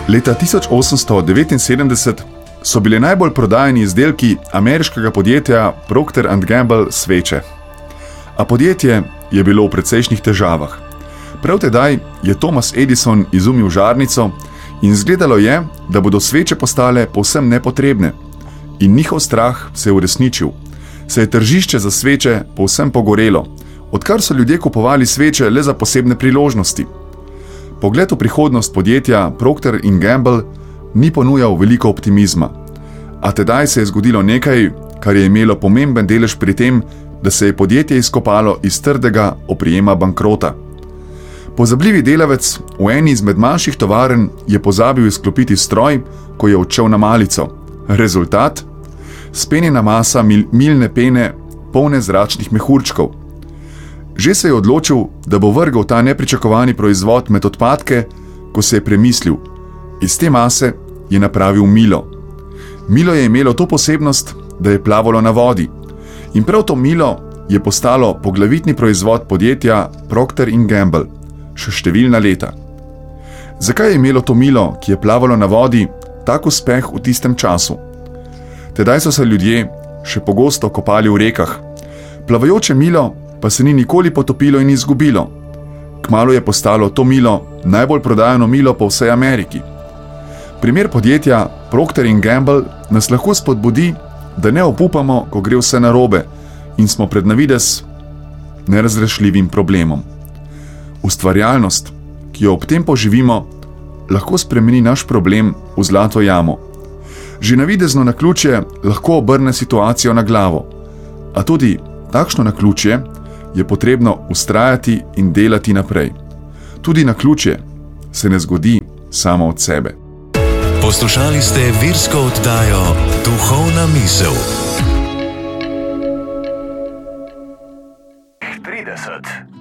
Leta 1879 so bile najbolj prodajani izdelki ameriškega podjetja Procter & Gamble sveče. A podjetje je bilo v precejšnjih težavah. Prav tedaj je Thomas Edison izumil žarnico in izgledalo je, da bodo sveče postale povsem nepotrebne. In njihov strah se je uresničil. Se je tržišče za sveče povsem pogorelo, odkar so ljudje kupovali sveče le za posebne priložnosti. Pogled v prihodnost podjetja Procter & Gamble ni ponujal veliko optimizma. A tedaj se je zgodilo nekaj, kar je imelo pomemben delež pri tem, da se je podjetje izkopalo iz trdega oprijema bankrota. Pozabljivi delavec v eni izmed manjših tovarn je pozabil izklopiti stroj, ko je odšel na malico. Rezultat? Spenjena masa milne pene, polne zračnih mehurčkov. Že se je odločil, da bo vrgel ta nepričakovani proizvod med odpadke, ko se je premislil. Iz te mase je napravil milo. Milo je imelo to posebnost, da je plavalo na vodi. In prav to milo je postalo poglavitni proizvod podjetja Procter & Gamble, še številna leta. Zakaj je imelo to milo, ki je plavalo na vodi, tak uspeh v tistem času? Tedaj so se ljudje še pogosto kopali v rekah. Plavajoče milo pa se ni nikoli potopilo in izgubilo. Kmalu je postalo to milo najbolj prodajano milo po vsej Ameriki. Primer podjetja Procter & Gamble nas lahko spodbudi, da ne opupamo, ko gre vse narobe in smo pred navidez nerazrešljivim problemom. Ustvarjalnost, ki jo ob tem poživimo, lahko spremeni naš problem v zlato jamo. Že navidezno naključje lahko obrne situacijo na glavo, a tudi takšno naključje je potrebno vztrajati in delati naprej. Tudi naključje se ne zgodi samo od sebe. Poslušali ste virsko oddajo Duhovna misel. 30.